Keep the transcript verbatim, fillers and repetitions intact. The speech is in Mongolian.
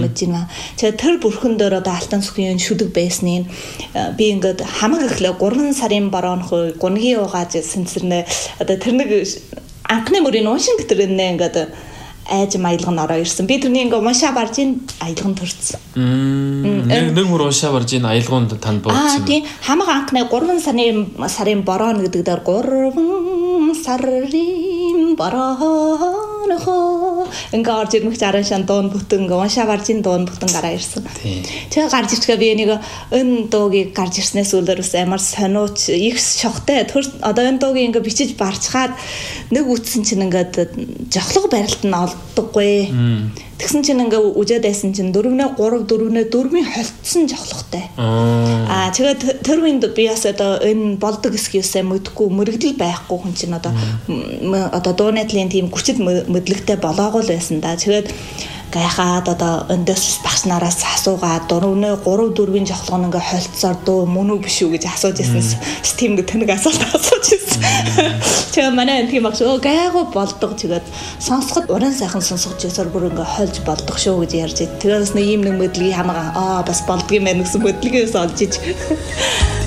мэдэж байна. Тэгээ тэр бүрхэн дээр одоо алтан сүхийн шүдэг байсныг би ингээд хамаг эхлээ гурван сарын борооны гунгийн угааж сэнцэрнэ одоо тэр нэг анхны мөрийн уушин гэтэр нэ ингээд айж маялга нь ороо ирсэн. Би тэрний ингээ уншаа барж ин аялга нь төрсөн. Нэг нэг мөр уншаа барж ин аялгаунд танд Аа буурсан. тийм хамаг анхны гурван сарын сарын бороо гэдэг дээр гурван сарын бороо ингээ орж ирмэх заран шан дуун бүтэн ингээ уншаа барж ин дуун бүтэн гараа ирсэн. Тэгээ гарч ирчихээ би нэг энэ дуугийг гарч ирснээс үлээрс амар сониуч их шохтой. Одоо энэ дуугийг ингээ бичиж барчхаад нэг үтсэн чинь ингээ жохлог барилт нь олддоггүй. Тэгсэн чинь ингээ үжээд байсан чинь дөрөвнөө гурав дөрөвнөө дөрвийн холтсон жохлогтой. Аа тэгээд тэр үнд би бас одоо энэ болдог эсгийсээ мэдхгүй мөрөгдөл байхгүй хүн чинь одоо одоо дуунайдлын тийм хүчит мэдлэгтэй болоогүй л байсан да. Тэгээд гайхаад одоо өндөс багш нараас асуугаад дөрөвнөө гурав дөрвийн жохлого ингээ холтсоор дөө мөн үү биш үү гэж асууж ирсэн. Тийм нэг тэнэг асуулт асууж ирсэн. Тэгээ манай энэ тийм багш оо гайгүй болдог тэгээд сонсоход уран сайхан сонсгож ясаар бүр ингээ хольж болдог шүү гэж ярьж байд. Тэгээд бас нэг ийм нэг мэдлэгийг хамаагаа аа бас болдго юм байна гэсэн мэдлэгээс олж иж